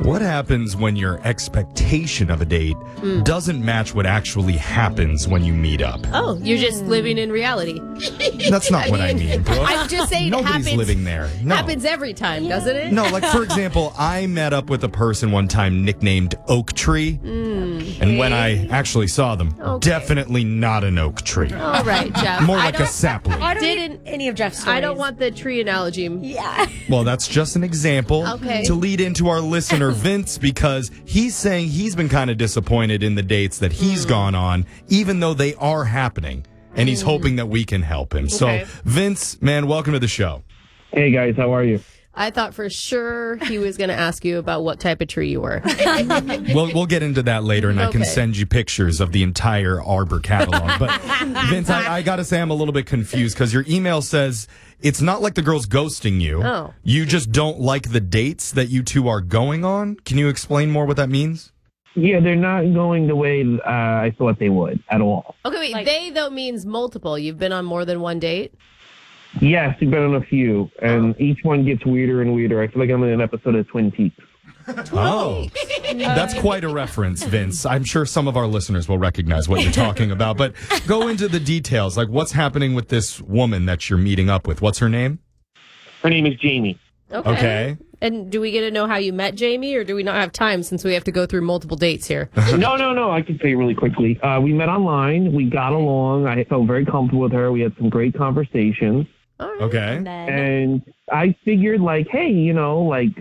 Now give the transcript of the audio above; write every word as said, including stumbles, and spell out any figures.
What happens when your expectation of a date mm. doesn't match what actually happens when you meet up? Oh, you're just living in reality. That's not I what mean, I mean, bro. I'm just saying Nobody's it happens, living there. No. happens every time, doesn't it? No, like, for example, I met up with a person one time nicknamed Oak Tree. Mm, and when I actually saw them, okay. definitely not an oak tree. All right, Jeff. More like a sapling. I don't Didn't any of Jeff's stories. I don't want the tree analogy. Yeah. Well, that's just an example okay. to lead into our listener, Vince, because he's saying he's been kind of disappointed in the dates that he's mm. gone on, even though they are happening, and he's mm. hoping that we can help him. Okay. So, Vince, man, welcome to the show. Hey, guys, how are you? I thought for sure he was going to ask you about what type of tree you were. we'll, we'll get into that later, and okay. I can send you pictures of the entire Arbor catalog. But, Vince, I, I got to say I'm a little bit confused because your email says it's not like the girl's ghosting you. Oh. You just don't like the dates that you two are going on. Can you explain more what that means? Yeah, they're not going the way uh, I thought they would at all. Okay, wait. Like, they, though, means multiple. You've been on more than one date? Yes, you've been on a few, and oh. each one gets weirder and weirder. I feel like I'm in an episode of Twin Peaks. Oh, that's quite a reference, Vince. I'm sure some of our listeners will recognize what you're talking about, but go into the details. Like, what's happening with this woman that you're meeting up with? What's her name? Her name is Jamie. Okay. okay. And do we get to know how you met Jamie, or do we not have time since we have to go through multiple dates here? no, no, no. I can say really quickly. Uh, we met online. We got along. I felt very comfortable with her. We had some great conversations. All right. Okay. And, then... and I figured, like, hey, you know, like,